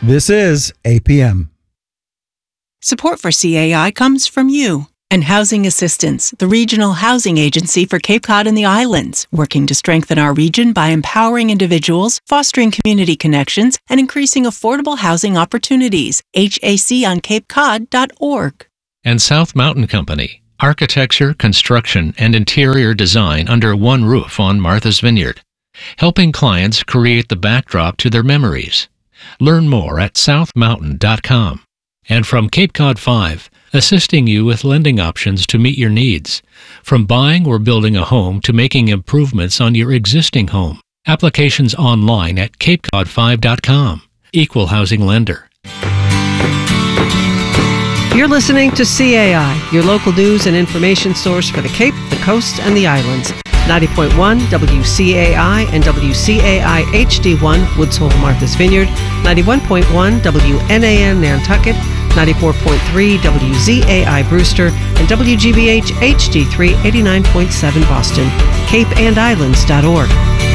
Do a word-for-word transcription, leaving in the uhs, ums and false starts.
This is A P M. Support for C A I comes from you and Housing Assistance, the regional housing agency for Cape Cod and the Islands, working to strengthen our region by empowering individuals, fostering community connections, and increasing affordable housing opportunities. H A C on cape cod dot org. And South Mountain Company, architecture, construction, and interior design under one roof on Martha's Vineyard, helping clients create the backdrop to their memories. Learn more at south mountain dot com. And from Cape Cod five, assisting you with lending options to meet your needs, from buying or building a home to making improvements on your existing home. Applications online at cape cod five dot com. Equal housing lender. You're listening to C A I, your local news and information source for the Cape, the Coast, and the Islands. ninety point one W C A I and W C A I H D one, Woods Hole, Martha's Vineyard, ninety-one point one W N A N Nantucket, ninety-four point three W Z A I Brewster, and W G B H H D three eighty-nine point seven Boston. cape and islands dot org.